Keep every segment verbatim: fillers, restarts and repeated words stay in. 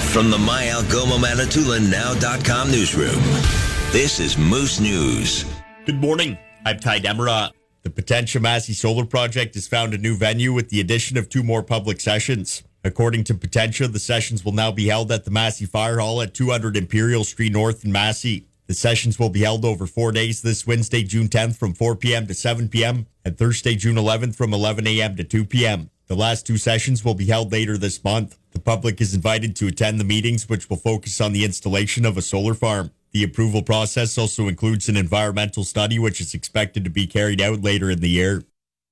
From the My Algoma Manitoulin Now dot com newsroom, this is Moose News. Good morning. I'm Ty Demera. The Potentia Massey Solar Project has found a new venue with the addition of two more public sessions. According to Potentia, the sessions will now be held at the Massey Fire Hall at two hundred Imperial Street North in Massey. The sessions will be held over four days this Wednesday, June tenth from four p.m. to seven p.m. and Thursday, June eleventh from eleven a.m. to two p.m. The last two sessions will be held later this month. The public is invited to attend the meetings, which will focus on the installation of a solar farm. The approval process also includes an environmental study, which is expected to be carried out later in the year.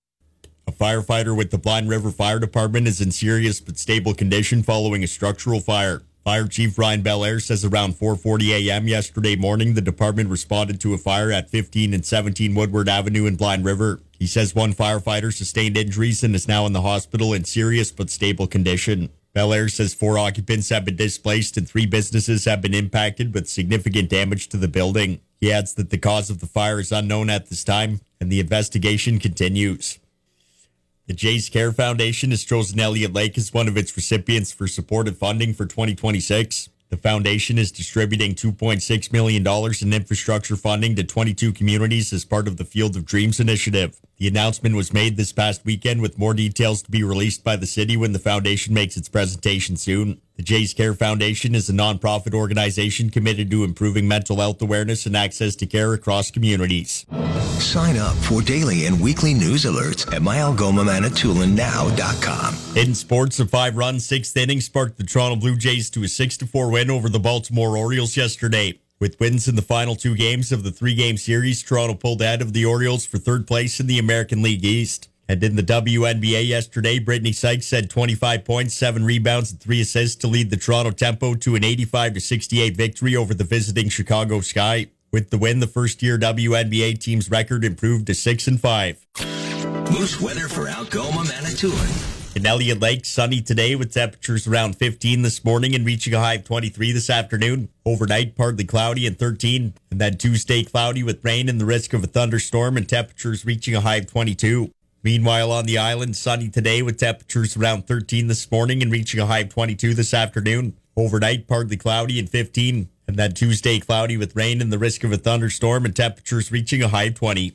A firefighter with the Blind River Fire Department is in serious but stable condition following a structural fire. Fire Chief Ryan Belair says around four forty a.m. yesterday morning, the department responded to a fire at fifteen and seventeen Woodward Avenue in Blind River. He says one firefighter sustained injuries and is now in the hospital in serious but stable condition. Belair says four occupants have been displaced and three businesses have been impacted with significant damage to the building. He adds that the cause of the fire is unknown at this time and the investigation continues. The Jays Care Foundation has chosen Elliott Lake as one of its recipients for supported funding for twenty twenty-six. The foundation is distributing two point six million dollars in infrastructure funding to twenty-two communities as part of the Field of Dreams initiative. The announcement was made this past weekend, with more details to be released by the city when the foundation makes its presentation soon. The Jays Care Foundation is a nonprofit organization committed to improving mental health awareness and access to care across communities. Sign up for daily and weekly news alerts at My Algoma Manitoulin Now dot com. In sports, a five-run sixth inning sparked the Toronto Blue Jays to a six to four win over the Baltimore Orioles yesterday. With wins in the final two games of the three-game series, Toronto pulled ahead of the Orioles for third place in the American League East. And in the W N B A yesterday, Brittany Sykes had twenty-five points, seven rebounds, and three assists to lead the Toronto Tempo to an eighty-five to sixty-eight victory over the visiting Chicago Sky. With the win, the first-year W N B A team's record improved to six and five. Moose weather for Algoma, Manitoulin. In Elliott Lake, sunny today with temperatures around fifteen this morning and reaching a high of twenty-three this afternoon. Overnight, partly cloudy and thirteen. And then Tuesday, cloudy with rain and the risk of a thunderstorm and temperatures reaching a high of twenty-two. Meanwhile, on the island, sunny today with temperatures around thirteen this morning and reaching a high of twenty-two this afternoon. Overnight, partly cloudy and fifteen. And then Tuesday, cloudy with rain and the risk of a thunderstorm and temperatures reaching a high of twenty.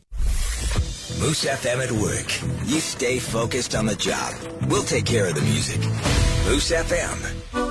Moose F M at work. You stay focused on the job. We'll take care of the music. Moose F M.